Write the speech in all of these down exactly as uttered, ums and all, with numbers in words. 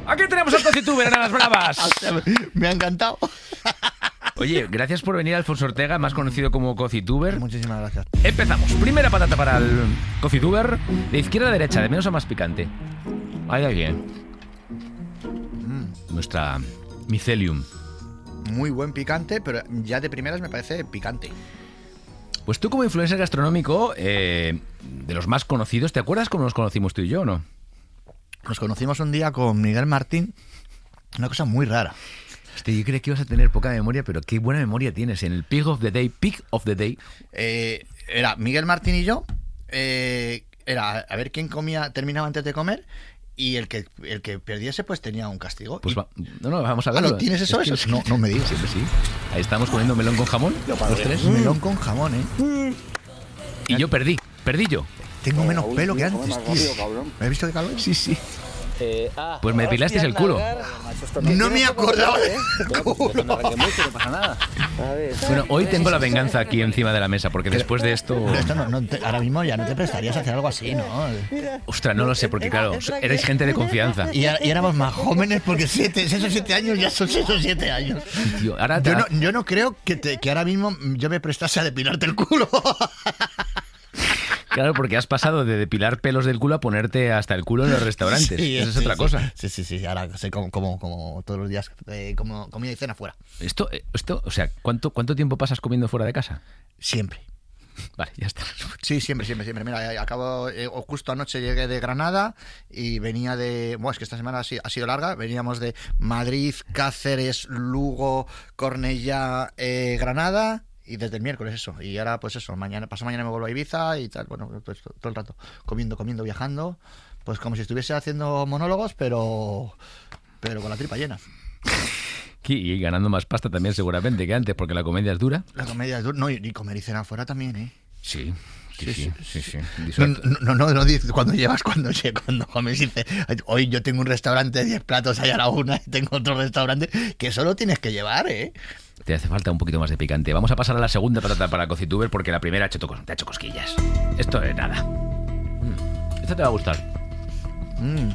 Aquí tenemos al CociTuber en las bravas. Me ha encantado. Oye, gracias por venir, Alfonso Ortega, más conocido como CociTuber. Muchísimas gracias. Empezamos. Primera patata para el CociTuber. De izquierda a derecha, de menos a más picante. Ahí, ahí bien. Mm. Nuestra Mycelium. Muy buen picante, pero ya de primeras me parece picante. Pues tú como influencer gastronómico, eh, de los más conocidos, ¿te acuerdas cómo nos conocimos tú y yo o no? Nos conocimos un día con Miguel Martín, una cosa muy rara. Este, yo creía que ibas a tener poca memoria, pero qué buena memoria tienes. En el Pig of the Day, Pig of the Day. Eh, era Miguel Martín y yo, eh, era a ver quién comía, terminaba antes de comer. Y el que el que perdiese pues tenía un castigo. Pues y... va, no, no, vamos a verlo. Ah, ¿lo tienes eso? Es que, eso? No, no me digas. Sí, pues sí. Ahí estamos comiendo melón con jamón. Los tres. Melón con jamón, ¿eh? Y yo perdí, perdí yo. Tengo menos pelo que antes, tío. ¿Me has visto qué calor? Sí, sí. Eh, ah, pues me depilasteis el culo. No me acordaba del culo. Bueno, hoy tengo la venganza aquí encima de la mesa, porque después de esto... Pero esto no, no te, ahora mismo ya no te prestarías a hacer algo así, ¿no? Ostras, no lo sé, porque claro, erais gente de confianza. Y, y éramos más jóvenes, porque siete, seis o siete años ya son seis o siete años. Tío, ahora yo, no, yo no creo que, te, que ahora mismo yo me prestase a depilarte el culo. Claro, porque has pasado de depilar pelos del culo a ponerte hasta el culo en los restaurantes. Sí, Eso es sí, otra sí. cosa. Sí, sí, sí. Ahora sé como, como, como todos los días, eh, como comida y cena fuera. Esto, esto, o sea, ¿cuánto, ¿cuánto tiempo pasas comiendo fuera de casa? Siempre. Vale, ya está. Sí, siempre, siempre, siempre. Mira, acabo, eh, justo anoche llegué de Granada y venía de... Bueno, es que esta semana ha sido, ha sido larga. Veníamos de Madrid, Cáceres, Lugo, Cornellá, eh, Granada... Y desde el miércoles eso. Y ahora pues eso, mañana, pasado mañana me vuelvo a Ibiza y tal. Bueno, pues todo el rato comiendo, comiendo, viajando. Pues como si estuviese haciendo monólogos, pero pero con la tripa llena. Y ganando más pasta también seguramente que antes, porque la comedia es dura. La comedia es dura. No, y comer y cenar fuera también, ¿eh? Sí. Sí, sí, sí, sí, sí. No, no, no, no dices cuando llevas, cuando, cuando comes y dices, hoy yo tengo un restaurante de diez platos allá a la una y tengo otro restaurante que solo tienes que llevar, ¿eh? Te hace falta un poquito más de picante. Vamos a pasar a la segunda patata para CociTuber porque la primera ha hecho, te ha hecho cosquillas. Esto es nada. Mm. Esto te va a gustar. Mmm.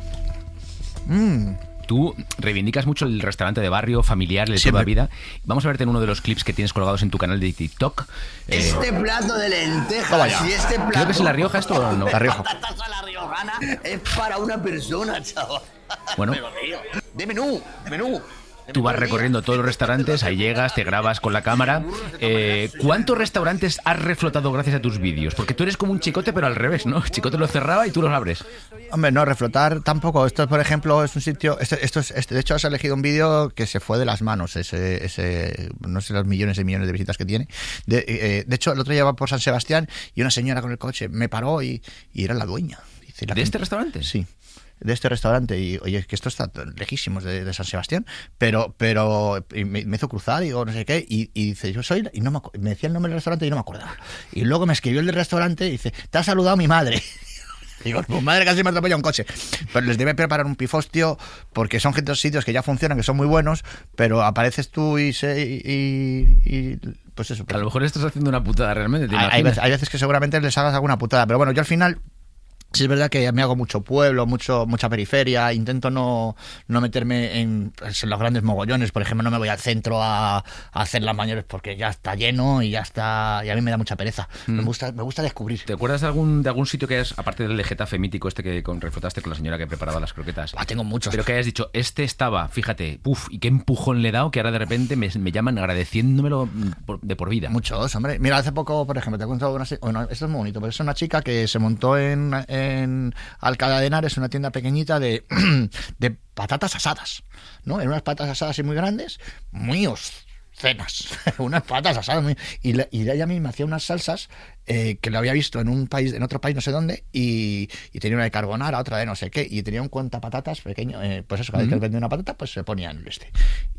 Mmm. Tú reivindicas mucho el restaurante de barrio, familiar, el de toda la vida. Vamos a verte en uno de los clips que tienes colgados en tu canal de TikTok. Este eh, plato de lentejas y este plato... Creo que es La Rioja esto o no. La Rioja. La riojana es para una persona, chaval. Bueno. De menú, de menú. Tú vas recorriendo todos los restaurantes, ahí llegas, te grabas con la cámara. Eh, ¿Cuántos restaurantes has reflotado gracias a tus vídeos? Porque tú eres como un chicote, pero al revés, ¿no? El chicote lo cerraba y tú los abres. Hombre, no, reflotar tampoco. Esto, por ejemplo, es un sitio... Esto, esto es, este, de hecho, has elegido un vídeo que se fue de las manos, ese, ese no sé los millones y millones de visitas que tiene. De, eh, de hecho, el otro día iba por San Sebastián y una señora con el coche me paró y, y era la dueña. Dice, la ¿De gente, este restaurante? Sí. De este restaurante, y oye, que esto está lejísimos de, de San Sebastián, pero pero me, me hizo cruzar y digo, no sé qué, y, y dice, yo soy, y no me, me decía el nombre del restaurante y no me acordaba. Y luego me escribió el del restaurante y dice, te ha saludado mi madre. Digo, tu madre casi me atropella un coche. Pero les debe preparar un pifostio porque son gente de sitios que ya funcionan, que son muy buenos, pero apareces tú y se y, y, y pues eso. Pues, a lo mejor estás haciendo una putada realmente. ¿te hay, hay, veces, hay veces que seguramente les hagas alguna putada, pero bueno, yo al final... Sí, es verdad que me hago mucho pueblo, mucho mucha periferia, intento no, no meterme en, en los grandes mogollones, por ejemplo, no me voy al centro a, a hacer las mayores porque ya está lleno y ya está, y a mí me da mucha pereza. Mm. Me gusta me gusta descubrir. ¿Te acuerdas de algún de algún sitio que hayas, aparte del Getafe mítico este que con, reflotaste con la señora que preparaba las croquetas? Ah, tengo muchos. Pero que hayas dicho, este estaba, fíjate, puf, y qué empujón le he dado que ahora de repente me, me llaman agradeciéndomelo por, de por vida. Muchos, hombre. Mira, hace poco, por ejemplo, te he contado una... Bueno, esto es muy bonito, pero es una chica que se montó en... en en Alcalá de Henares, una tienda pequeñita de, de patatas asadas, ¿no? En unas patatas asadas así muy grandes, muy obscenas, unas patatas asadas muy... Y, la, y ella misma hacía unas salsas eh, que lo había visto en un país, en otro país no sé dónde, y, y tenía una de carbonara, otra de no sé qué, y tenía un cuentapatatas pequeño, eh, pues eso, cada vez que vendía una patata, pues se ponía en el este.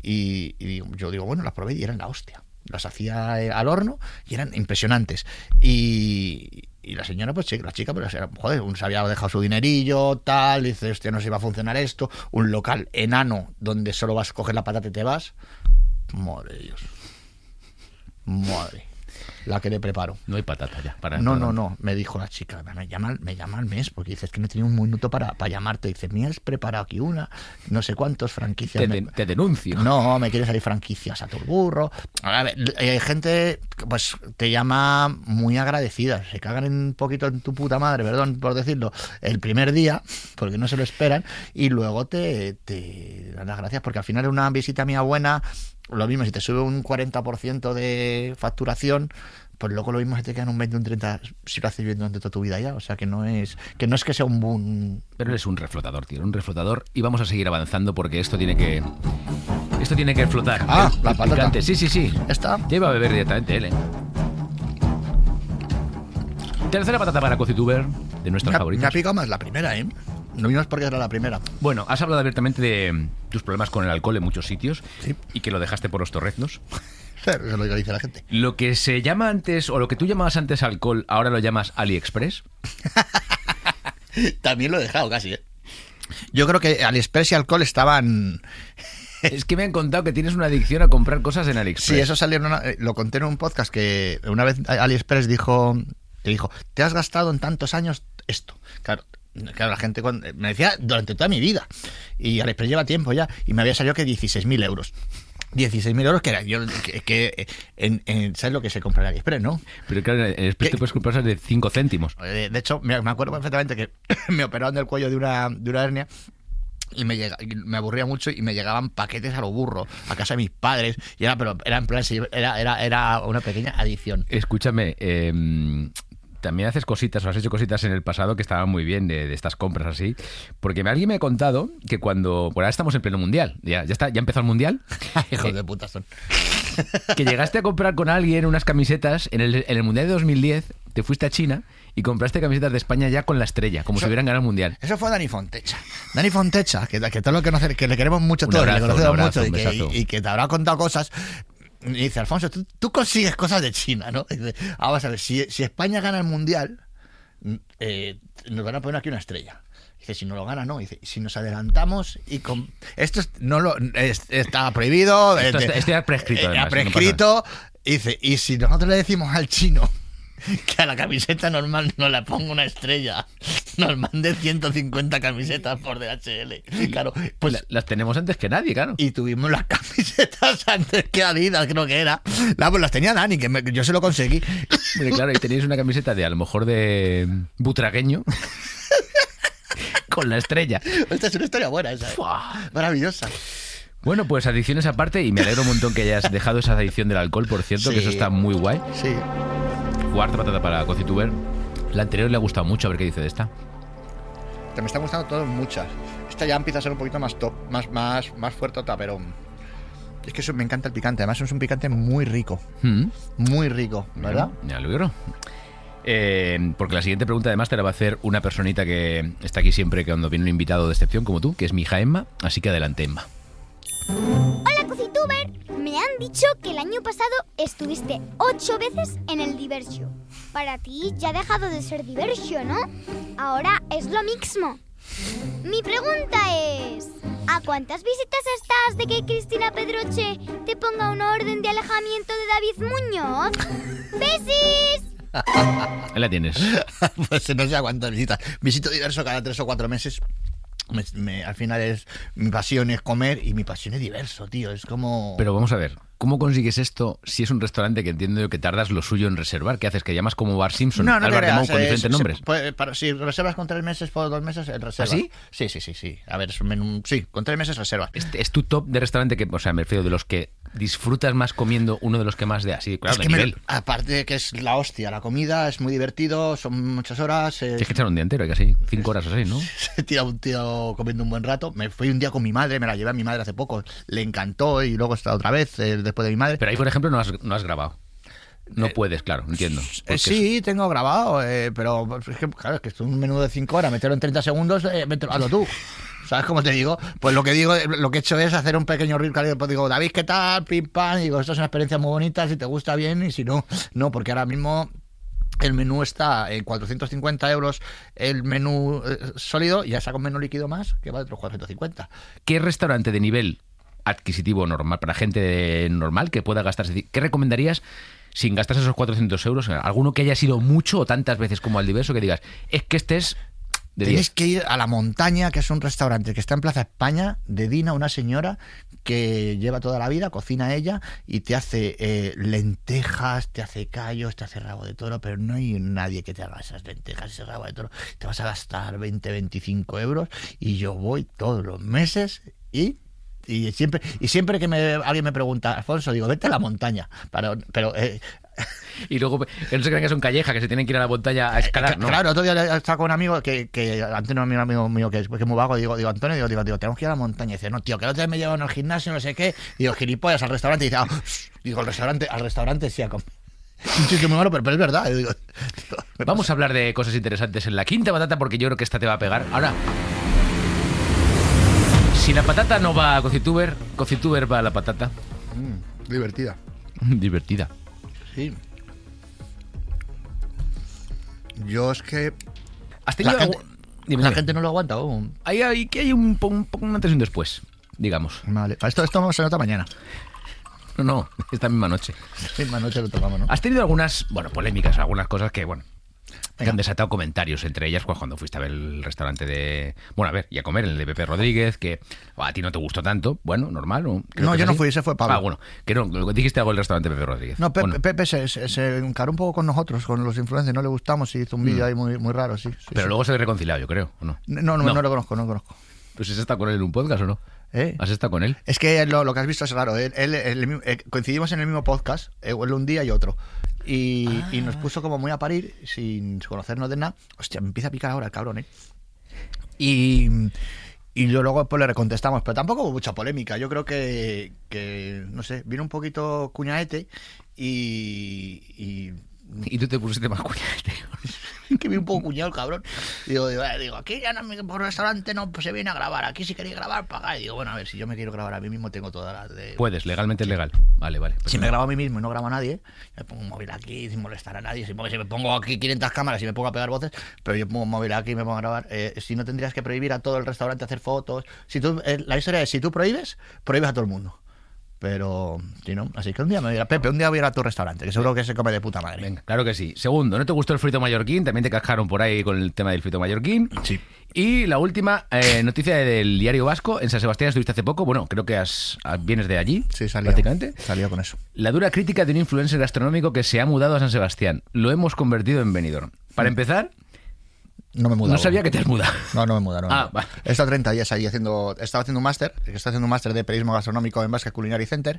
Y, y yo digo, bueno, las probé y eran la hostia. Las hacía al horno y eran impresionantes. Y... Y la señora, pues la chica, pues joder, se había dejado su dinerillo, tal, dice, hostia, no se iba a funcionar esto, un local enano donde solo vas a coger la patata y te vas. Madre de Dios. Madre. la que le preparo. No hay patata ya. Para No, no, no, me dijo la chica, me llama, me llama al mes, porque dices que no tenía un minuto para, para llamarte. Dice, me has preparado aquí una, no sé cuántos franquicias. Te, me... de, te denuncio. No, me quiere salir franquicias a tu burro. A ver, hay gente, pues te llama muy agradecida, se cagan un poquito en tu puta madre, perdón por decirlo, el primer día, porque no se lo esperan, y luego te, te dan las gracias, porque al final es una visita mía buena. Lo mismo, si te sube un cuarenta por ciento de facturación, pues luego lo mismo se te quedan un veinte, un treinta si lo haces bien durante toda tu vida ya. O sea, que no es que no es que sea un boom. Pero eres un reflotador, tío, un reflotador. Y vamos a seguir avanzando porque esto tiene que... Esto tiene que flotar. Ah, el, la el patata. picante. Sí, sí, sí. ¿Está? Ya iba a beber directamente él, ¿eh? Tercera patata para CociTuber, de nuestras Me ha, favoritas. me ha picado más la primera, ¿eh? No vimos porque era la primera. Bueno, has hablado abiertamente de tus problemas con el alcohol en muchos sitios, Sí. y que lo dejaste por los torreznos. Claro, eso es lo que dice la gente. Lo que se llama antes, o lo que tú llamabas antes alcohol, ahora lo llamas AliExpress. También lo he dejado casi, ¿eh? Yo creo que AliExpress y alcohol estaban... Es que me han contado que tienes una adicción a comprar cosas en AliExpress. Sí, eso salió en una- lo conté en un podcast que una vez AliExpress dijo, te dijo, te has gastado en tantos años esto. Claro, claro la gente cuando- me decía durante toda mi vida. Y AliExpress lleva tiempo ya. Y me había salido que dieciséis mil euros. dieciséis mil euros que era yo que, que en, en- ¿sabes lo que se compra en AliExpress, no? Pero claro, en AliExpress ¿Qué? te puedes comprar cosas de cinco céntimos. De, de hecho, me, me acuerdo perfectamente que me operaron del cuello de una, de una hernia. Y me, llega, y me aburría mucho y me llegaban paquetes a lo burro a casa de mis padres y era pero era en plan sí, era era era una pequeña adicción. Escúchame, eh, también haces cositas, o has hecho cositas en el pasado que estaban muy bien de, de estas compras así, porque alguien me ha contado que cuando, por ahora estamos en pleno mundial, ya, ya está, ya empezó el mundial, Hijos de puta son. que llegaste a comprar con alguien unas camisetas en el, en el mundial de dos mil diez, te fuiste a China y compraste camisetas de España ya con la estrella, como Eso- si hubieran ganado el mundial. Eso fue Dani Fontecha. Dani Fontecha, que, que todo lo que, conoce- que le queremos mucho Un todos, le abrazo, conocemos un abrazo, mucho y un que, besazo. y- y que te habrá contado cosas. Y dice, Alfonso, tú, tú consigues cosas de China, ¿no? Y dice, ah, vamos a ver, si, si España gana el mundial, eh, nos van a poner aquí una estrella. Dice, si no lo gana, no. Dice, si nos adelantamos y con... Esto es- no lo es- está prohibido. Esto eh, está- esto ya prescrito, eh, además, ya no prescrito. Dice, y si nosotros le decimos al chino que a la camiseta normal no le ponga una estrella, nos mande ciento cincuenta camisetas por D H L. Claro, pues... La- las tenemos antes que nadie, claro. Y tuvimos las camisetas antes que Adidas, creo que era. La, pues las tenía Dani, que me- yo se lo conseguí. Hombre, claro, y tenéis una camiseta de a lo mejor de butragueño con la estrella. Esta es una historia buena esa, ¿eh? Maravillosa. Bueno, pues adicciones aparte, y me alegro un montón que hayas dejado esa adicción del alcohol, por cierto, Sí. que eso está muy guay. Sí. Cuarta patata para CociTuber. La anterior le ha gustado mucho, a ver qué dice de esta. Te me están gustando todas muchas. Esta ya empieza a ser un poquito más top, más, más, más fuertota, pero es que eso me encanta el picante. Además es un picante muy rico, Mm. muy rico, ¿verdad? Me alegro. Eh, porque la siguiente pregunta además te la va a hacer una personita que está aquí siempre cuando viene un invitado de excepción como tú, que es mi hija Emma, así que adelante, Emma. Hola, CociTuber. Me han dicho que el año pasado estuviste ocho veces en el Diversio. Para ti ya ha dejado de ser Diversio, ¿no? Ahora es lo mismo. Mi pregunta es... ¿a cuántas visitas estás de que Cristina Pedroche te ponga una orden de alejamiento de David Muñoz? ¡Besis! Ahí la tienes. Pues no sé a cuántas visitas. Visito diverso cada tres o cuatro meses. Me- me- al final es mi pasión es comer y mi pasión es diverso, tío. Es como... Pero vamos a ver, ¿cómo consigues esto si es un restaurante que entiendo yo que tardas lo suyo en reservar? ¿Qué haces? ¿Que llamas como Bar Simpson? No, no al te Bar de creas, Mau con eh, diferentes se- nombres. se puede- para- si reservas con tres meses por dos meses, eh, reservas. ¿Ah, sí? Sí, sí, sí, sí. A ver, es un menú... Sí, con tres meses reservas. Este es tu top de restaurante que, o sea, me refiero de los que disfrutas más comiendo, uno de los que más de así, claro, Es de que me- nivel. aparte de que es la hostia, la comida es muy divertido, son muchas horas. eh, Tienes que echar un día entero, hay casi cinco horas o seis, ¿no? se tira un tío comiendo un buen rato. Me fui un día con mi madre, me la llevé a mi madre hace poco, le encantó y luego está otra vez eh, después de mi madre. Pero ahí, por ejemplo, no has, no has grabado. No Eh, puedes, claro, entiendo. Eh, Porque sí, tengo grabado, eh, pero es que, claro, es que es un menú de cinco horas, meterlo en treinta segundos, eh, mételo, hazlo tú. ¿Sabes cómo te digo? Pues lo que digo, lo que he hecho es hacer un pequeño reel, pues digo, David, ¿qué tal? Pim, pam, y digo, esto es una experiencia muy bonita, si te gusta bien, y si no, no, porque ahora mismo el menú está en cuatrocientos cincuenta euros el menú eh, sólido, y ya saco un menú líquido más, que va de otros cuatrocientos cincuenta. ¿qué restaurante de nivel adquisitivo normal, para gente normal que pueda gastarse? ¿Qué recomendarías sin gastar esos cuatrocientos euros, alguno que haya sido mucho o tantas veces como al diverso, que digas, es que este es de Tenéis diez. que ir a La Montaña, que es un restaurante que está en Plaza España, de Dina, una señora que lleva toda la vida, cocina ella y te hace eh, lentejas, te hace callos, te hace rabo de toro, pero no hay nadie que te haga esas lentejas, ese rabo de toro. Te vas a gastar veinte, veinticinco euros y yo voy todos los meses y... Y siempre, y siempre que me, alguien me pregunta, Alfonso, digo, vete a La Montaña. Pero, pero eh, Y luego, que no se crean que son callejas, que se tienen que ir a la montaña a escalar, ¿no? Claro, otro día estaba con un amigo que, que Antonio, mi amigo mío, que es, que es muy vago, digo, digo, Antonio, digo, digo, digo, tenemos que ir a la montaña. Y dice, no, tío, que el otro día me llevan al gimnasio, no sé qué. Y digo, gilipollas, al restaurante. Y dice, ah, digo, al restaurante, al restaurante sí a comer. Un chiste muy malo, pero, pero es verdad. Yo digo, Vamos a hablar de cosas interesantes en la quinta patata, porque yo creo que esta te va a pegar. Ahora, si la patata no va a Cocituber, Cocituber va a la patata. Mm, divertida. Divertida. Sí. Yo es que... ¿Has tenido La gente, algún- Dime, la dime. gente no lo aguanta. Oh. Hay, hay, que hay un, po- un, po- un antes y un después, digamos. Vale. Esto, esto se nota mañana. No, no, esta misma noche. Misma noche lo tocamos, ¿no? Has tenido algunas, bueno, polémicas, algunas cosas que, bueno, que Venga. han desatado comentarios, entre ellas pues, cuando fuiste a ver el restaurante de... Bueno, a ver, y a comer, el de Pepe Rodríguez, que oh, a ti no te gustó tanto, bueno, normal. ¿no? Creo No, que yo es no así. fui, ese fue Pablo. Ah, bueno, que no, lo que dijiste algo del restaurante Pepe Rodríguez. No, Pepe, ¿O no? Pepe se, se, se encaró un poco con nosotros, con los influencers, no le gustamos y hizo un vídeo ahí muy, muy raro, sí. sí, Pero sí. luego se ha reconciliado, yo creo, ¿o no? No, no, no, no lo conozco, no lo conozco. Pues has estado con él en un podcast, ¿o no? ¿Eh? ¿Has estado con él? Es que lo, lo que has visto es raro. Él, él- él- eh, coincidimos en el mismo podcast, eh, él un día y otro. Y, Ah. y nos puso como muy a parir, sin conocernos de nada. Hostia, me empieza a picar ahora el cabrón, ¿eh? Y, y yo luego pues, le contestamos, pero tampoco hubo mucha polémica. Yo creo que, que no sé, vino un poquito cuñaete y... y Y tú te pusiste más cuñate. que vi un poco cuñado el cabrón. Y digo, digo, eh, digo, aquí ya no, por restaurante no pues, se viene a grabar. Aquí si queréis grabar, pagáis. Y digo, bueno, a ver, si yo me quiero grabar a mí mismo, tengo todas las de... Puedes, legalmente es legal. Vale, vale. Si Pues me no. grabo a mí mismo y no grabo a nadie, me pongo un móvil aquí sin molestar a nadie. Si me si me pongo aquí quinientas cámaras y me pongo a pegar voces, pero yo pongo un móvil aquí y me pongo a grabar. Eh, si no tendrías que prohibir a todo el restaurante hacer fotos. Si tú, eh, la historia es, si tú prohíbes, prohíbes a todo el mundo. Pero, si no, así que un día me dirá, Pepe, un día voy a ir a tu restaurante, que seguro que se come de puta madre. Venga, claro que sí. Segundo, ¿no te gustó el frito mallorquín? También te cascaron por ahí con el tema del frito mallorquín. Sí. Y la última eh, noticia del Diario Vasco. En San Sebastián estuviste hace poco. Bueno, creo que has, has- vienes de allí. Sí, salió. Prácticamente. Salió con eso. La dura crítica de un influencer gastronómico que se ha mudado a San Sebastián. Lo hemos convertido en Benidorm. Para empezar, No me he mudado. no sabía que te has mudado. No, no me muda, no. me Ah, muda. vale. He estado treinta días ahí haciendo. Estaba haciendo un máster, que estoy haciendo un máster de periodismo gastronómico en Basque Culinary Center.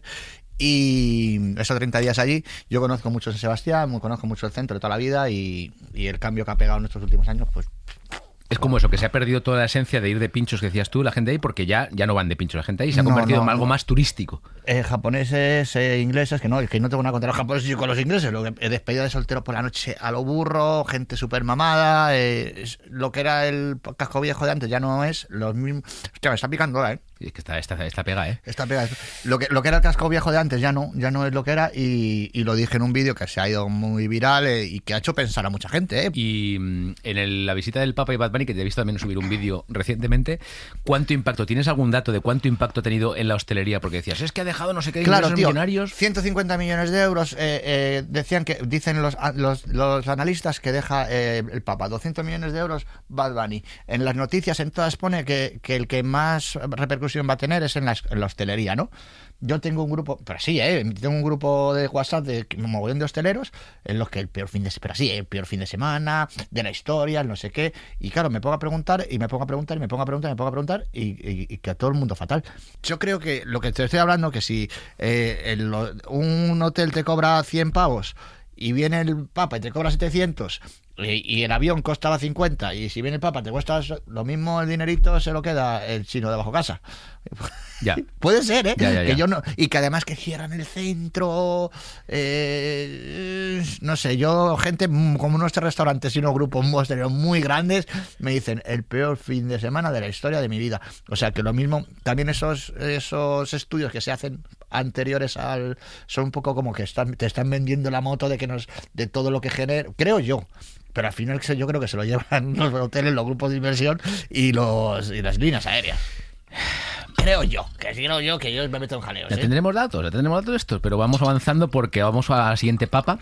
Y he estado treinta días allí. Yo conozco mucho San Sebastián, muy- conozco mucho el centro de toda la vida. Y, y el cambio que ha pegado en estos últimos años, pues. Es como eso, que se ha perdido toda la esencia de ir de pinchos que decías tú, la gente ahí, porque ya, ya no van de pinchos la gente ahí. Se ha No, convertido no, en algo no. más turístico. Eh, japoneses, eh, ingleses, que no, es que no tengo nada contra los japoneses y con los ingleses. Lo que he despedido de soltero por la noche a lo burro, gente súper mamada. Eh, es- lo que era el casco viejo de antes ya no es. Los mismos. Hostia, me está picando ahora, ¿eh? Y es que está, esta, esta pega, ¿eh? Está pegado. Lo que, lo que era el casco viejo de antes ya no, ya no es lo que era y, y lo dije en un vídeo que se ha ido muy viral eh, y que ha hecho pensar a mucha gente. ¿eh? Y mm, en el- la visita del Papa y Bad Bunny, que te he visto también subir un vídeo recientemente, ¿cuánto impacto? ¿Tienes algún dato de cuánto impacto ha tenido en la hostelería? Porque decías, es que ha dejado no sé qué Claro, ingresos tío, millonarios. ciento cincuenta millones de euros, eh, eh, decían que, dicen los, los, los analistas que deja eh, el Papa, doscientos millones de euros Bad Bunny. En las noticias en todas pone que, que el que más repercusión va a tener es en la, en la hostelería, ¿no? Yo tengo un grupo, pero sí, ¿eh? Tengo un grupo de WhatsApp de un mogollón de hosteleros en los que el peor fin de pero sí, el peor fin de semana, de la historia, el no sé qué. Y claro, me pongo a preguntar y me pongo a preguntar y me pongo a preguntar y me pongo a preguntar y, y- y que a todo el mundo fatal. Yo creo que lo que te estoy hablando, que si eh, el- un hotel te cobra cien pavos y viene el Papa y te cobra setecientos y, y el avión costaba cincuenta y si viene el Papa te cuesta lo mismo, el dinerito se lo queda el chino de bajo casa. Ya. Puede ser, ¿eh? Ya, ya, Que ya. yo no, y que además que cierran el centro, eh, no sé, yo, gente mm, como nuestros restaurantes y unos grupos hosteleros muy grandes, me dicen el peor fin de semana de la historia de mi vida. O sea que lo mismo, también esos, esos estudios que se hacen anteriores al, son un poco como que están, te están vendiendo la moto de que nos, de todo lo que genera, creo yo. Pero al final yo creo que se lo llevan los hoteles, los grupos de inversión y los y las líneas aéreas. creo yo, que creo yo que yo me meto en jaleos. Ya ¿eh? tendremos datos, ya tendremos datos de estos, pero vamos avanzando porque vamos a la siguiente papa.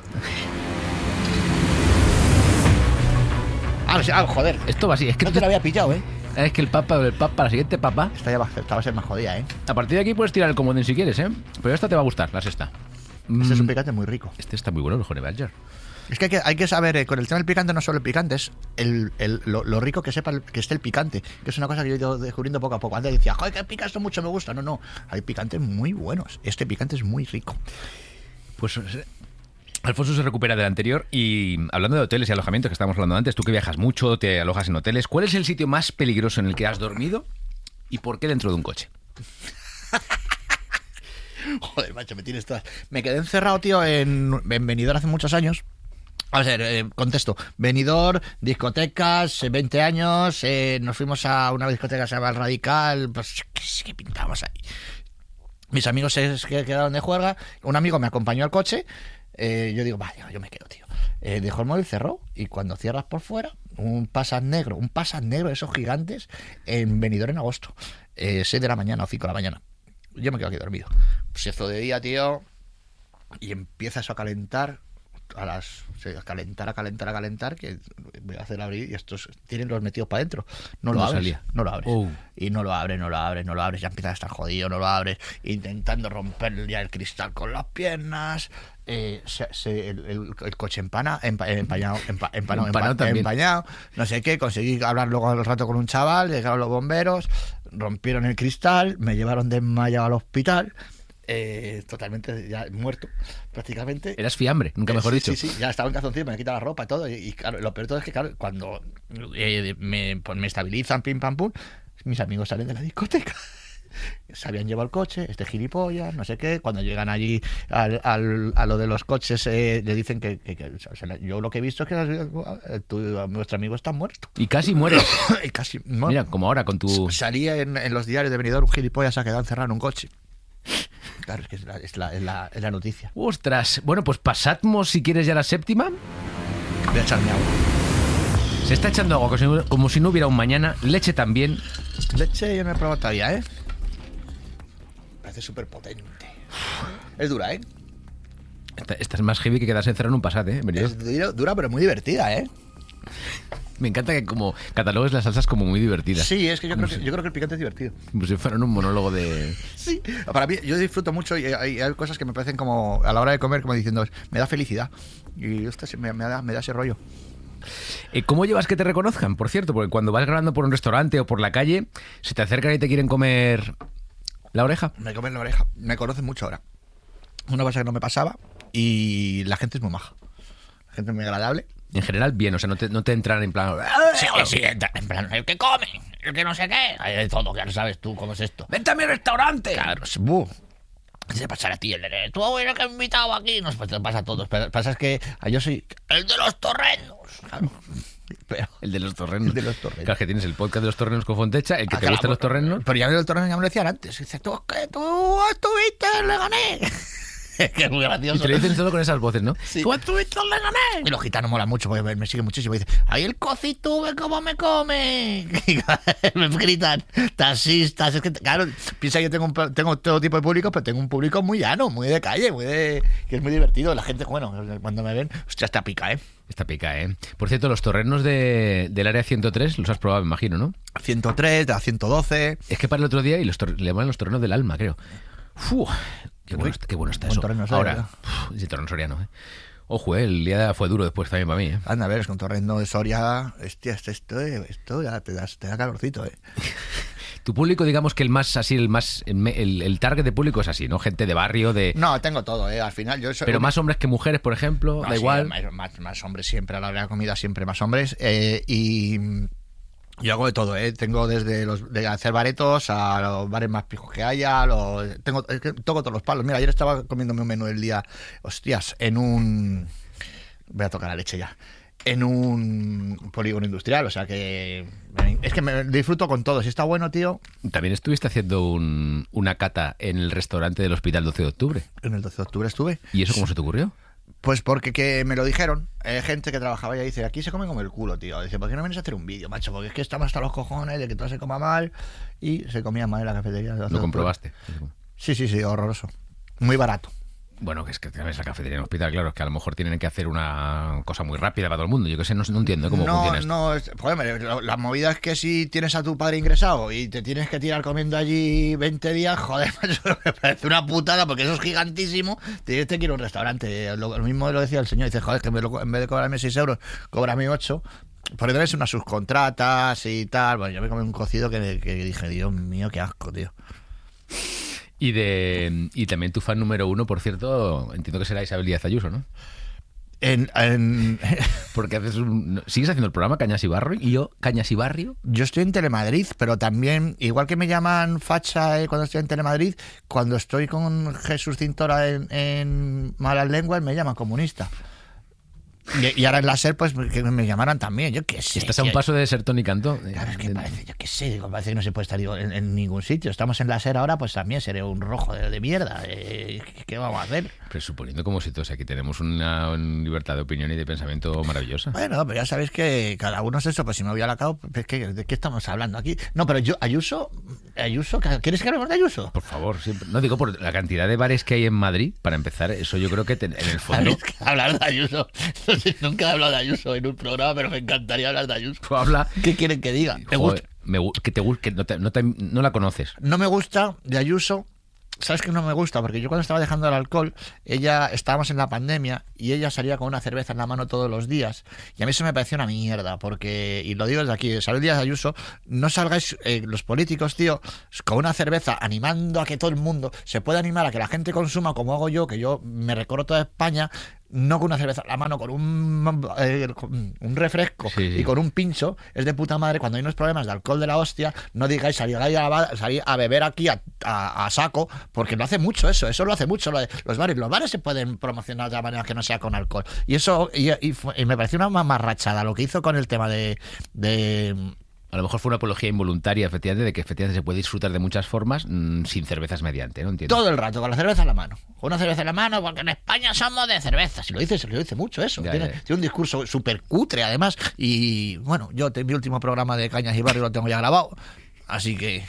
Ah, ah, joder. Esto va así, es que No te lo había pillado, ¿eh? es que el papa, el papa, la siguiente papa. Esta ya va, esta va a ser más jodida, ¿eh? A partir de aquí puedes tirar el comodín si quieres, ¿eh? Pero esta te va a gustar, la sexta. Este es un Mm, picante muy rico. Este está muy bueno, el Honey Badger. Es que hay que, hay que saber, eh, con el tema del picante, no solo el picante, es el, el- lo, lo rico que sepa el- que esté el picante, que es una cosa que yo he ido descubriendo poco a poco. Antes decía, joder, que pica esto mucho, me gusta. No, no, hay picantes muy buenos. Este picante es muy rico. Pues eh, Alfonso se recupera del anterior y hablando de hoteles y alojamientos que estábamos hablando antes, tú que viajas mucho, te alojas en hoteles, ¿cuál es el sitio más peligroso en el que has dormido y por qué dentro de un coche? Joder, macho, me tienes todas. Me quedé encerrado, tío, en, en Benidorm hace muchos años. A ver, eh, contesto. Benidorm, discotecas, eh, veinte años. eh, nos fuimos a una discoteca que se llama El Radical. Pues, ¿qué, qué pintábamos ahí? Mis amigos se se quedaron de juerga. Un amigo me acompañó al coche. eh, yo digo, vaya, yo me quedo, tío. Eh, dejó el móvil, cerró. Y cuando cierras por fuera, un pasas negro, un pasas negro de esos gigantes en Benidorm en agosto. Eh, seis de la mañana o cinco de la mañana. Yo me quedo aquí dormido. Se hizo de día, tío, y empieza eso a calentar. A las. sí, a calentar, a calentar, a calentar. Que voy a hacer abrir y estos tienen los metidos para adentro. No lo No abres. salía. No lo abres. Oh. Y no lo abres, no lo abres, no lo abres. Ya empieza a estar jodido, no lo abres. Intentando romper ya el cristal con las piernas. Eh, se- se- el, el- el coche empana, empa- empañado, empa- empanado, Empanado empa- también. empañado. No sé qué. Conseguí hablar luego al rato con un chaval. Llegaron los bomberos. Rompieron el cristal. Me llevaron desmayado al hospital. Eh, totalmente ya muerto, prácticamente. Eras fiambre, nunca Eh, mejor sí, dicho. Sí, sí, ya estaba en calzoncillo, me quitado la ropa y todo. Y, y claro, lo peor de todo es que, claro, cuando eh, me, pues me estabilizan, pim pam pum, mis amigos salen de la discoteca. Se habían llevado el coche, este gilipollas, no sé qué. Cuando llegan allí al, al- a lo de los coches, eh, le dicen que, que- que- o sea, yo lo que he visto es que eh, tu, nuestro amigo está muerto. Y casi mueres. Y casi, bueno, Mira, como ahora con tu... salía en, en los diarios de Benidorm, un gilipollas se ha quedado encerrado en un coche. Claro, es que es la, es la, es la, es la noticia. Ostras. Bueno, pues pasamos si quieres ya la séptima. Voy a echarme agua. Se está echando agua como si, como si no hubiera un mañana. Leche también. Leche yo no he probado todavía, ¿eh? Parece súper potente. Es dura, ¿eh? Esta, esta es más heavy que quedarse encerrado en un Passat, ¿eh? Benidorm. Es dura, dura, pero muy divertida, ¿eh? Me encanta que como catalogues las salsas como muy divertidas. Sí, es que yo Como creo que, si- yo creo que el picante es divertido. Como si fueran un monólogo de... Sí. Para mí, yo disfruto mucho y hay, hay cosas que me parecen como, a la hora de comer, como diciendo, me da felicidad. Y esto sí me, me da, me da ese rollo. Eh, ¿Cómo llevas que te reconozcan, por cierto? Porque cuando vas grabando por un restaurante o por la calle, se te acercan y te quieren comer la oreja. Me comen la oreja. Me conocen mucho ahora. Una cosa que no me pasaba y la gente es muy maja. La gente es muy agradable. En general, bien, o sea, no te, no te entran en plan... Sí, sí, en plan, el que come, el que no sé qué. Hay de todo, que no sabes tú cómo es esto. ¡Vente a mi restaurante! Claro, es buh. Se pasará a ti el de tú eres el que he invitado aquí. Nos pues, te pasa a todos. Pero pasa es que ah, yo soy el de los torrenos. Claro. Pero, El de los torrenos. El de los torrenos. Claro, que tienes el podcast de los torrenos con Fontecha, el que ah, te claro, gustan los torrenos. Pero ya el torreno ya me lo decían antes. Dice, tú, que tú estuviste, le gané. Que es muy Y gracioso. te lo dicen todo con esas voces, ¿no? Sí. ¡Tú estuviste, le gané! Y los gitanos molan mucho porque me, me siguen muchísimo. Dicen, ¡ay, el cocito, ve cómo me come! Y me gritan, taxistas. Es que, claro, piensa que yo tengo, un, tengo todo tipo de público, pero tengo un público muy llano, muy de calle, muy de, que es muy divertido. La gente, bueno, cuando me ven, hostia, está pica, ¿eh? Esta pica, ¿eh? Por cierto, los torrenos de, del área ciento tres los has probado, me imagino, ¿no? ciento tres, de la ciento doce. Es que para el otro día y los tor- le llaman los torrenos del alma, creo. ¡Fu! Qué bueno, qué bueno está Buen eso. torreno Ahora, soriano. uf, ese torreno soriano, ¿eh? Ojo, eh, el día fue duro después también para mí, ¿eh? Anda, a ver, es con torrendo de Soria. Hostia, esto, esto, esto ya te da, te da calorcito, ¿eh? Tu público, digamos que el más así, el más el, el, el target de público es así, ¿no? Gente de barrio, de... No, tengo todo, ¿eh? Al final yo soy... Pero más hombres que mujeres, por ejemplo, No, da sí, igual. Más, más, más hombres siempre, a la hora de la comida siempre más hombres. Eh, y yo hago de todo, ¿eh? Tengo desde los de hacer baretos a los bares más pijos que haya. Los, tengo, es que toco todos los palos. Mira, ayer estaba comiéndome un menú del día, hostias, en un... Voy a tocar la leche ya. En un polígono industrial, o sea que... Es que me disfruto con todo. Si está bueno, tío... También estuviste haciendo un, una cata en el restaurante del Hospital doce de octubre. En el doce de octubre estuve. ¿Y eso cómo se te ocurrió? Pues porque que me lo dijeron, eh, gente que trabajaba y dice, aquí se come como el culo, tío. Dice, ¿por qué no vienes a hacer un vídeo, macho? Porque es que estamos hasta los cojones de que todo se coma mal. Y se comía mal en la cafetería. ¿Lo comprobaste? Sí, sí, sí, horroroso. Muy barato. Bueno, que es que tienes la cafetería en el hospital, claro, es que a lo mejor tienen que hacer una cosa muy rápida para todo el mundo. Yo que sé, no, no entiendo cómo no, funciona esto. No, es, joder, la, la movida es que si tienes a tu padre ingresado y te tienes que tirar comiendo allí veinte días, joder, macho, me parece una putada porque eso es gigantísimo. Te, te quiero un restaurante. Lo, lo mismo lo decía el señor, dice, joder, que me lo, en vez de cobrarme seis euros, cóbrame ocho. Porque tenés unas subcontratas y tal. Bueno, yo me comí un cocido que, que dije, Dios mío, qué asco, tío. Y de y también tu fan número uno, por cierto, entiendo que será Isabel Díaz Ayuso, ¿no? En, en... Porque haces un, sigues haciendo el programa Cañas y Barrio y yo Cañas y Barrio. Yo estoy en Telemadrid, pero también, igual que me llaman facha eh, cuando estoy en Telemadrid, cuando estoy con Jesús Cintora en, en Malas Lenguas me llaman comunista. Y, y ahora en la SER, pues que me llamaran también, yo qué sé. Estás a un paso de ser Tony Cantó. Claro, es que parece, yo qué sé, digo, parece que no se puede estar digo, en, en ningún sitio. Estamos en la SER ahora, pues también seré un rojo de, de mierda. Eh, ¿Qué vamos a hacer? Pero suponiendo como si todos aquí tenemos una, una libertad de opinión y de pensamiento maravillosa. Bueno, pero ya sabéis que cada uno es eso, pues si me voy a la cao, pues, ¿qué, ¿de qué estamos hablando aquí? No, pero yo, Ayuso, Ayuso, ¿quieres que hablemos de Ayuso? Por favor, siempre. No digo por la cantidad de bares que hay en Madrid, para empezar, eso yo creo que te, en el fondo... Que hablar de Ayuso, no sé, nunca he hablado de Ayuso en un programa, pero me encantaría hablar de Ayuso. Tú habla... ¿Qué quieren que diga? ¿Te Joder, gusta? me, que te gusta, que no, te, no, te, no la conoces. No me gusta de Ayuso. ¿Sabes que no me gusta? Porque yo cuando estaba dejando el alcohol, ella, estábamos en la pandemia y ella salía con una cerveza en la mano todos los días. Y a mí eso me pareció una mierda, porque, y lo digo desde aquí, Salud Díaz Ayuso, no salgáis eh, los políticos, tío, con una cerveza animando a que todo el mundo se pueda animar a que la gente consuma como hago yo, que yo me recorro toda España, no con una cerveza en la mano, con un, eh, con un refresco sí, sí. y con un pincho, es de puta madre. Cuando hay unos problemas de alcohol de la hostia, no digáis salir a, salir a beber aquí a, a, a saco, porque lo hace mucho eso, eso lo hace mucho lo de, los bares. Los bares se pueden promocionar de la manera que no sea con alcohol. Y eso, y, y, y me pareció una mamarrachada lo que hizo con el tema de... de A lo mejor fue una apología involuntaria, efectivamente, de que efectivamente se puede disfrutar de muchas formas mmm, sin cervezas mediante, ¿no? Entiendo. Todo el rato, con la cerveza en la mano. Con una cerveza en la mano, porque en España somos de cerveza. Si lo dice, se lo dice mucho eso. Ya, tiene, ya. tiene un discurso súper cutre, además. Y bueno, yo te, mi último programa de Cañas y Barrio lo tengo ya grabado. Así que...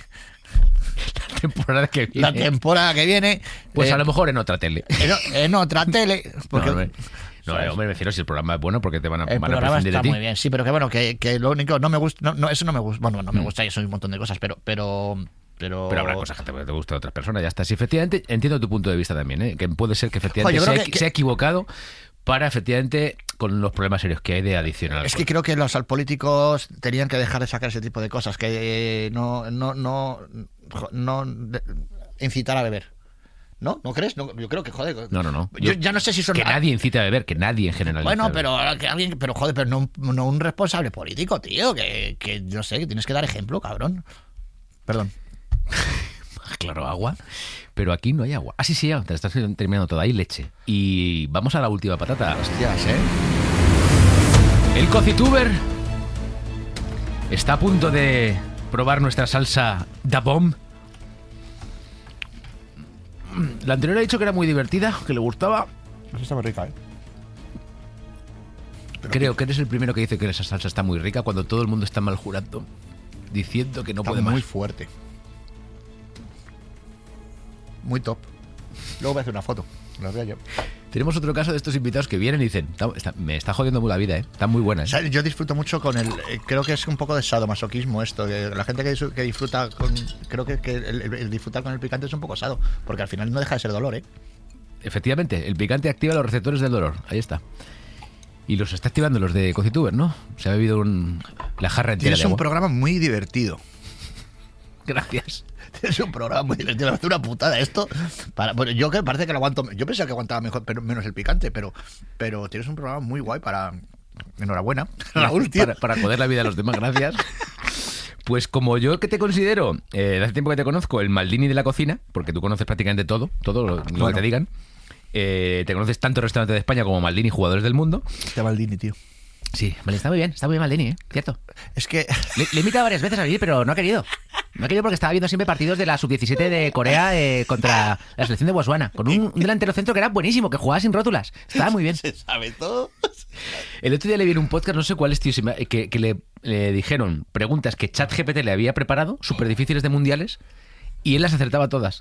La temporada que viene. La temporada que viene... Pues eh, a lo mejor en otra tele. En, en otra tele... Porque, no, no, no, no, hombre, me refiero si el programa es bueno porque te van a, el van a programa prescindir está de ti. muy bien, sí, pero que bueno, que, que lo único no me gusta, no, no, eso no me gusta, bueno, no me Mm. gusta y eso es un montón de cosas, pero, pero, pero, Pero habrá cosas que te, te gustan de otras personas, ya está. Sí, efectivamente, entiendo tu punto de vista también, ¿eh? Que puede ser que efectivamente Oye, se, creo ha, que- se ha equivocado para efectivamente con los problemas serios que hay de adicción al es que alcohol. creo que los políticos tenían que dejar de sacar ese tipo de cosas, que eh, no, no, no, no de- incitar a beber. ¿No? ¿No crees? No, yo creo que, joder. No, no, no. Yo, Yo- ya no sé si son... Que nadie incita a beber, que nadie en general. Bueno, incita a beber. pero que alguien, pero joder, pero no, no un responsable político, tío, que, que no sé, que tienes que dar ejemplo, cabrón. Perdón. Claro, agua. Pero aquí no hay agua. Ah, sí, sí, ya, te estás terminando toda. Hay leche. Y vamos a la última patata. Hostias, ¿eh? El Cocituber está a punto de probar nuestra salsa Da Bomb. La anterior ha dicho que era muy divertida, que le gustaba. Está muy rica, ¿eh? Creo que eres el primero que dice que esa salsa está muy rica cuando todo el mundo está mal jurando, diciendo que no Está puede muy más. fuerte. Muy top. Luego voy a hacer una foto. La veo yo. Tenemos otro caso de estos invitados que vienen y dicen, "Está- está- me está jodiendo muy la vida, ¿eh? Está muy buena, ¿eh?". O sea, yo disfruto mucho con el... eh, creo que es un poco de sadomasoquismo esto. Que la gente que, dis- que disfruta con... Creo que, que el, el- el disfrutar con el picante es un poco sado. Porque al final no deja de ser dolor, ¿eh? Efectivamente, el picante activa los receptores del dolor. Ahí está. Y los está activando los de Cocituber, ¿no? Se ha bebido un, la jarra entera Tienes de un agua. programa muy divertido. Gracias. Es un programa muy divertido, me hace una putada esto. Para, bueno, yo que parece que lo aguanto. Yo pensaba que aguantaba mejor, pero menos el picante, pero, pero tienes un programa muy guay para. Enhorabuena, Raúl, tío. Para, para joder la vida de los demás, gracias. Pues como yo que te considero, eh, de hace tiempo que te conozco, el Maldini de la cocina, porque tú conoces prácticamente todo, todo lo, lo Bueno. que te digan. Eh, te conoces tanto restaurantes de España como Maldini, jugadores del mundo. Este Maldini, tío. Sí, vale, está muy bien, está muy bien Maldini, ¿eh? Cierto. Es que... Le, le he invitado varias veces a venir, pero no ha querido. No ha querido porque estaba viendo siempre partidos de la sub diecisiete de Corea eh, contra la selección de Botswana, con un, un delantero centro que era buenísimo, que jugaba sin rótulas. Estaba muy bien. ¿Se sabe todo? El otro día le vi en un podcast, no sé cuál es, tío, se me- que, que le, le dijeron preguntas que ChatGPT le había preparado, súper difíciles de mundiales, y él las acertaba todas.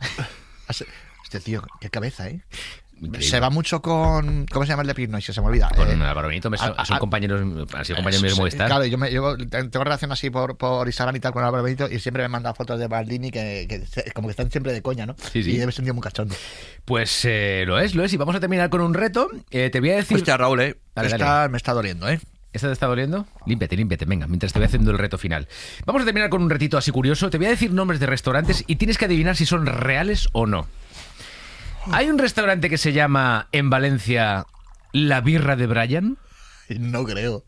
Este tío, qué cabeza, ¿eh? Increíble. Se va mucho con... ¿Cómo se llama el de Pinoy? Se me olvida. Con Eh, Álvaro Benito, me- son, a- a- son compañeros, han sido compañeros míos de sí, Movistar. Claro, yo, me, yo tengo relación así por, por Instagram y tal con Álvaro Benito y siempre me manda fotos de Maldini que, que se- como que están siempre de coña, ¿no? Sí, sí. Y debe ser un tío muy cachondo. Pues eh, lo es, lo es. Y vamos a terminar con un reto. Eh, te voy a decir... Hostia, Raúl, ¿eh? Dale, Está- dale. Me está doliendo, ¿eh? ¿Esta te está doliendo? Límpiate, límpiate, venga, mientras te voy haciendo el reto final. Vamos a terminar con un retito así curioso. Te voy a decir nombres de restaurantes y tienes que adivinar si son reales o no. Hay un restaurante que se llama en Valencia La Birra de Brian. No creo.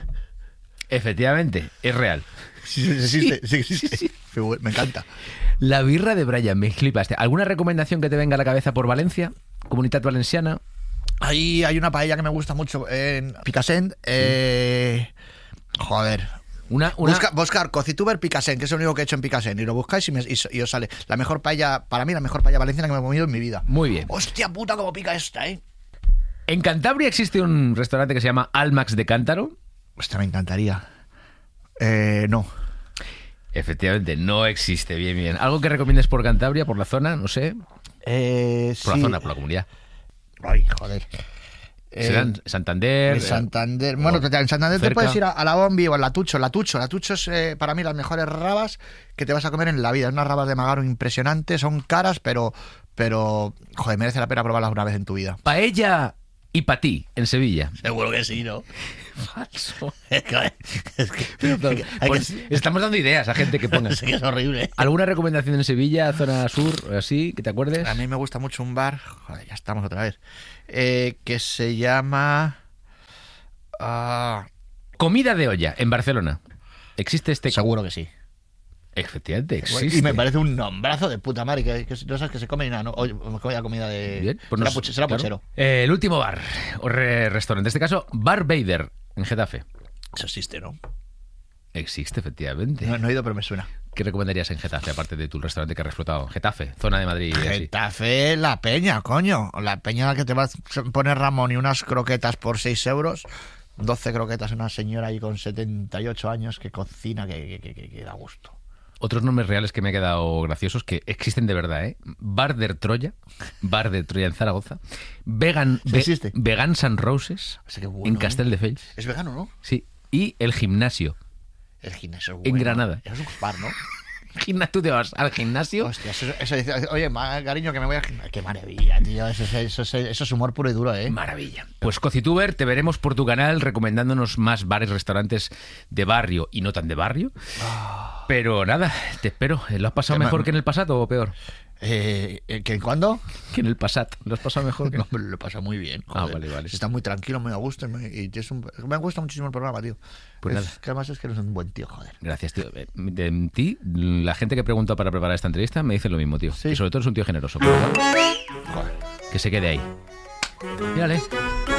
Efectivamente, es real. Sí, sí, existe, sí, existe. Me encanta. La Birra de Brian, me flipaste. ¿Alguna recomendación que te venga a la cabeza por Valencia? Comunidad Valenciana. Ahí hay una paella que me gusta mucho en Picassent. Eh, joder. Una, una... Busca, buscar Cocituber Picassent, que es lo único que he hecho en Picassent. Y lo buscáis y, me- y, y os sale la mejor paella, para mí, la mejor paella valenciana que me he comido en mi vida. Muy bien. Hostia puta, cómo pica esta, ¿eh? En Cantabria existe un restaurante que se llama Almax de Cántaro. Hostia, me encantaría. Eh, no. Efectivamente, no existe. Bien, bien. ¿Algo que recomiendes por Cantabria, por la zona? No sé. Eh, Por sí. la zona, por la comunidad. Ay, joder. Eh, Serán Santander. En Santander. Bueno, o en Santander te cerca. puedes ir a, a la Bombi o a la Tucho. La Tucho, la Tucho es eh, para mí las mejores rabas que te vas a comer en la vida. Es unas rabas de magaro impresionantes, son caras, pero, pero, joder, merece la pena probarlas una vez en tu vida. Paella y patí, en Sevilla. Seguro que sí, ¿no? Falso. Es que, es que- hay que- Pues estamos dando ideas a gente que ponga. es que es horrible. ¿Alguna recomendación en Sevilla, zona sur, así, que te acuerdes? A mí me gusta mucho un bar, joder, ya estamos otra vez, eh, que se llama... ah, Comida de olla, en Barcelona. ¿Existe este? seguro que sí. Efectivamente, existe. Y me parece un nombrazo de puta madre, que, que no sabes que se come ni nada, ¿no? Oye, comida, comida de... Bien, pues será nos- puche- será claro. puchero. Eh, el último bar, o re- restaurante, en este caso, Bar Vader, en Getafe. Eso existe, ¿no? Existe, efectivamente. No, no he ido, pero me suena. ¿Qué recomendarías en Getafe, aparte de tu restaurante que has explotado? Getafe, zona de Madrid. y así. Getafe, la peña, coño. La peña a la que te vas a poner Ramón y unas croquetas por seis euros. doce croquetas, una señora ahí con setenta y ocho años que cocina, que, que, que, que da gusto. Otros nombres reales que me he quedado graciosos, que existen de verdad, ¿eh? Bar de Troya, Bar de Troya en Zaragoza, Vegan, Sí Ve- existe. Vegan San Roses, O sea, qué bueno, en ¿eh? Castelldefels, Es vegano, ¿no? sí, y el gimnasio. El gimnasio es En bueno. Granada. Es un bar, ¿no? Gimna- ¿Tú te vas al gimnasio? Hostia, eso, eso dice, oye, ma- cariño, que me voy a... Qué maravilla, tío. Eso, es- eso, es- eso es humor puro y duro, ¿eh? Maravilla. Pues Cocituber, te veremos por tu canal recomendándonos más bares, restaurantes de barrio y no tan de barrio. Pero nada, te espero. ¿Lo has pasado Que me- mejor que en el pasado o peor? Eh, ¿que ¿Cuándo? Que en el pasado. ¿Lo has pasado mejor que No, me lo pasa muy bien. Ah, joder. vale, vale. Está muy tranquilo, muy a gusto. y me- y tienes un- me gusta muchísimo el programa, tío. Pues Es nada. que además es que eres un buen tío, joder. Gracias, tío. Eh, De ti, la gente que preguntó para preparar esta entrevista me dice lo mismo, tío. Sí. Que sobre todo es un tío generoso. Pero bueno, que se quede ahí. Mírale.